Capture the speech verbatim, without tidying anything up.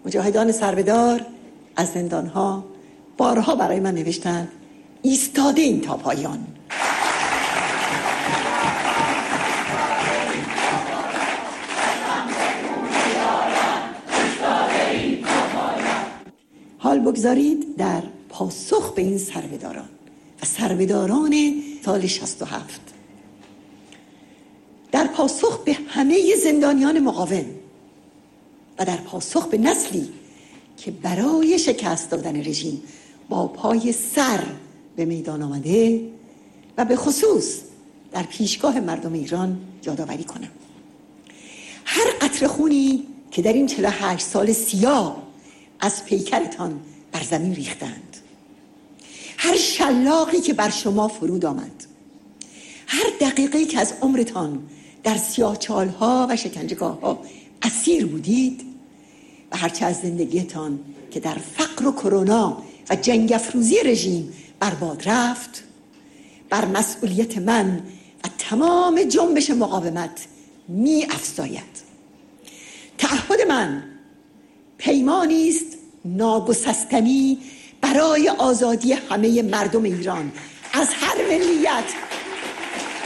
مجاهدان سربه‌دار از زندانها بارها برای من نوشتند ایستاده این تا پایان. حال بگذارید در پاسخ به این سربه‌داران و سربه‌داران سال شصت و هفت، در پاسخ به همه زندانیان مقاوم و در پاسخ به نسلی که برای شکست دادن رژیم با پای سر به میدان آمده و به خصوص در پیشگاه مردم ایران یادآوری کنم هر قطره خونی که در این چهل و هشت سال سیاه از پیکرتان بر زمین ریختند، هر شلاقی که بر شما فرود آمد، هر دقیقه‌ای که از عمرتان در سیاهچال‌ها و شکنجهگاه‌ها اسیر بودید و هرچه از زندگیتان که در فقر و کرونا و جنگ افروزی رژیم برباد رفت، بر مسئولیت من و تمام جنبش مقاومت می افزاید. تعهد من پیمانی است ناگسستنی برای آزادی همه مردم ایران از هر ملیت